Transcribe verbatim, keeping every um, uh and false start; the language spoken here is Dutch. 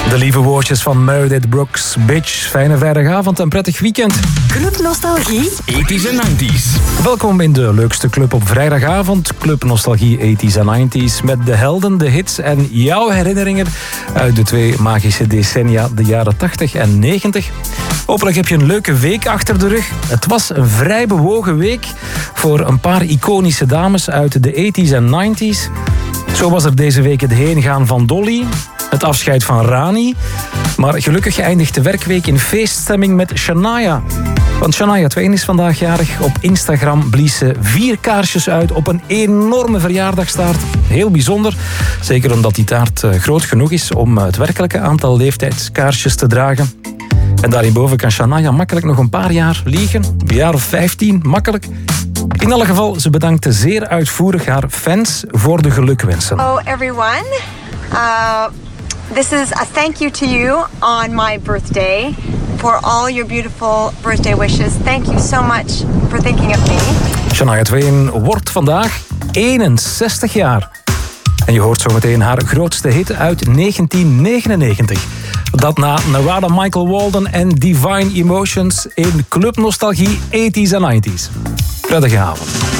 De lieve woordjes van Meredith Brooks. Bitch, fijne vrijdagavond en prettig weekend. Club Nostalgie. eighties en nineties. Welkom in de leukste club op vrijdagavond. Club Nostalgie eighties en nineties. Met de helden, de hits en jouw herinneringen uit de twee magische decennia, de jaren tachtig en negentig. Hopelijk heb je een leuke week achter de rug. Het was een vrij bewogen week voor een paar iconische dames uit de eighties en nineties. Zo was er deze week het heengaan van Dolly, het afscheid van Rani. Maar gelukkig eindigt de werkweek in feeststemming met Shania. Want Shania Twain is vandaag jarig. Op Instagram blies ze vier kaarsjes uit op een enorme verjaardagstaart. Heel bijzonder. Zeker omdat die taart groot genoeg is om het werkelijke aantal leeftijdskaarsjes te dragen. En daarboven kan Shania makkelijk nog een paar jaar liegen. Een jaar of vijftien, makkelijk. In alle geval, ze bedankte zeer uitvoerig haar fans voor de gelukwensen. Oh, everyone. Uh, this is a thank you to you on my birthday for all your beautiful birthday wishes. Thank you so much for thinking of me. Shania Twain wordt vandaag eenenzestig jaar. En je hoort zometeen haar grootste hit uit negentien negenennegentig. Dat na Narada Michael Walden en Divine Emotions in Club Nostalgie eighties en nineties. Prettige avond.